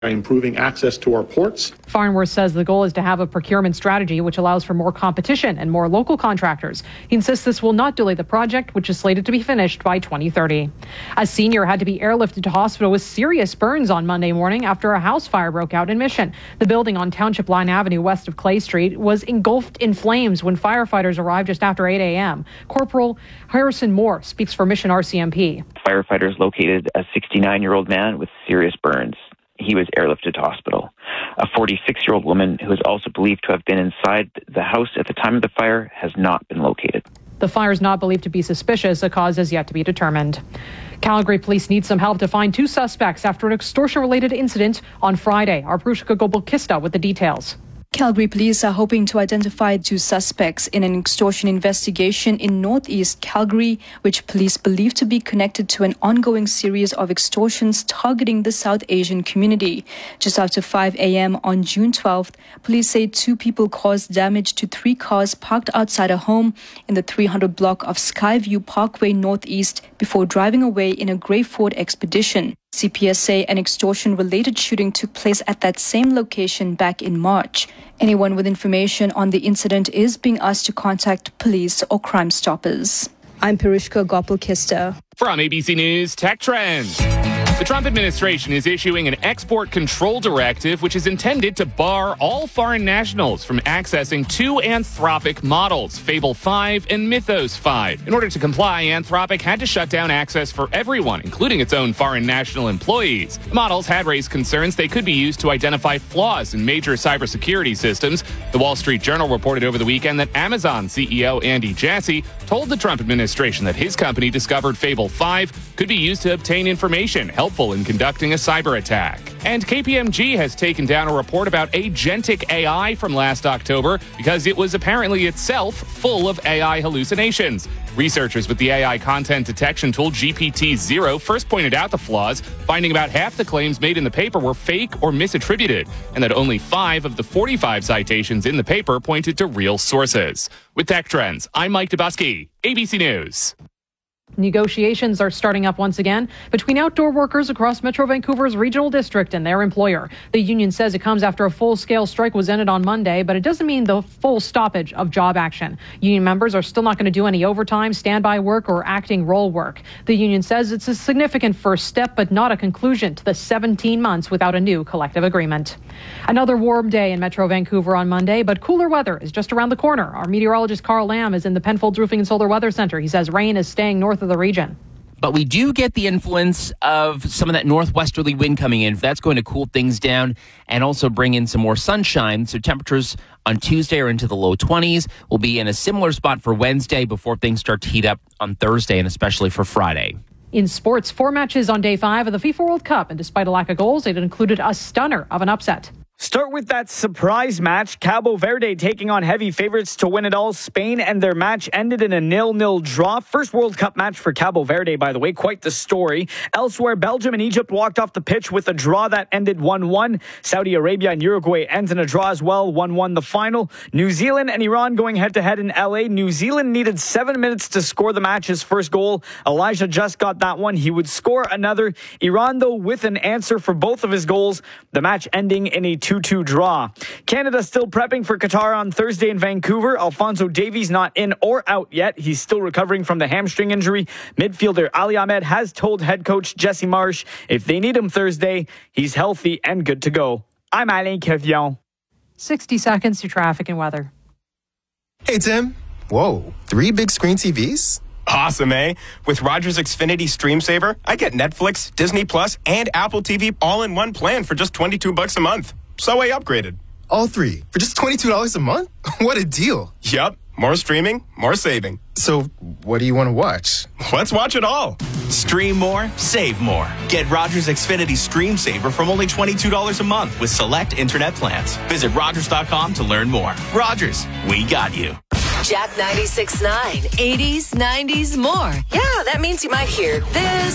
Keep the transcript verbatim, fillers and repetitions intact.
improving access to our ports. Farnworth says the goal is to have a procurement strategy which allows for more competition and more local contractors. He insists this will not delay the project, which is slated to be finished by twenty thirty. A senior had to be airlifted to hospital with serious burns on Monday morning after a house fire broke out in Mission. The building on Township Line Avenue west of Clay Street was engulfed in flames when firefighters arrived just after eight a.m. Corporal Harrison Moore speaks for Mission R C M P. Firefighters located a sixty-nine-year-old man with serious burns. He was airlifted to hospital. A forty-six-year-old woman who is also believed to have been inside the house at the time of the fire has not been located. The fire is not believed to be suspicious. A cause is yet to be determined. Calgary police need some help to find two suspects after an extortion-related incident on Friday. Our Prushka Gobel-Kista with the details. Calgary police are hoping to identify two suspects in an extortion investigation in northeast Calgary, which police believe to be connected to an ongoing series of extortions targeting the South Asian community. Just after five a.m. on June twelfth, police say two people caused damage to three cars parked outside a home in the three hundred block of Skyview Parkway Northeast before driving away in a grey Ford Expedition. C P S say an extortion-related shooting took place at that same location back in March. Anyone with information on the incident is being asked to contact police or Crime Stoppers. I'm Purishka Gopal-Kista. From A B C News Tech Trends. The Trump administration is issuing an export control directive which is intended to bar all foreign nationals from accessing two Anthropic models, Fable five and Mythos five. In order to comply, Anthropic had to shut down access for everyone, including its own foreign national employees. The models had raised concerns they could be used to identify flaws in major cybersecurity systems. The Wall Street Journal reported over the weekend that Amazon C E O Andy Jassy told the Trump administration that his company discovered Fable five could be used to obtain information helpful in conducting a cyber attack. And K P M G has taken down a report about Agentic A I from last October because it was apparently itself full of A I hallucinations. Researchers with the A I content detection tool G P T zero first pointed out the flaws, finding about half the claims made in the paper were fake or misattributed, and that only five of the forty-five citations in the paper pointed to real sources. With Tech Trends, I'm Mike Dubusky, A B C News. Negotiations are starting up once again between outdoor workers across Metro Vancouver's regional district and their employer. The union says it comes after a full-scale strike was ended on Monday, but it doesn't mean the full stoppage of job action. Union members are still not going to do any overtime, standby work, or acting role work. The union says it's a significant first step, but not a conclusion to the seventeen months without a new collective agreement. Another warm day in Metro Vancouver on Monday, but cooler weather is just around the corner. Our meteorologist Carl Lamb is in the Penfolds Roofing and Solar Weather Center. He says rain is staying north of the region. But we do get the influence of some of that northwesterly wind coming in. That's going to cool things down and also bring in some more sunshine. So temperatures on Tuesday are into the low twenties. We'll be in a similar spot for Wednesday before things start to heat up on Thursday and especially for Friday. In sports, four matches on day five of the FIFA World Cup, and despite a lack of goals, it included a stunner of an upset. Start with that surprise match. Cabo Verde taking on heavy favorites to win it all, Spain, and their match ended in a nil-nil draw. First World Cup match for Cabo Verde, by the way. Quite the story. Elsewhere, Belgium and Egypt walked off the pitch with a draw that ended one one. Saudi Arabia and Uruguay ends in a draw as well, one one the final. New Zealand and Iran going head-to-head in L A. New Zealand needed seven minutes to score the match's first goal. Elijah just got that one. He would score another. Iran, though, with an answer for both of his goals. The match ending in a two two draw. Canada still prepping for Qatar on Thursday in Vancouver. Alphonso Davies not in or out yet. He's still recovering from the hamstring injury. Midfielder Ali Ahmed has told head coach Jesse Marsh if they need him Thursday, he's healthy and good to go. I'm Alain Kevion. sixty seconds to traffic and weather. Hey, Tim. Whoa, three big screen T Vs? Awesome, eh? With Rogers Xfinity Stream Saver, I get Netflix, Disney Plus, and Apple T V all in one plan for just twenty-two bucks a month. So I upgraded. All three for just twenty-two dollars a month? What a deal. Yup. More streaming, more saving. So what do you want to watch? Let's watch it all. Stream more, save more. Get Rogers Xfinity Stream Saver from only twenty-two dollars a month with select internet plans. Visit Rogers dot com to learn more. Rogers, we got you. Jack ninety-six point nine, eighties, nineties, more. Yeah, that means you might hear this.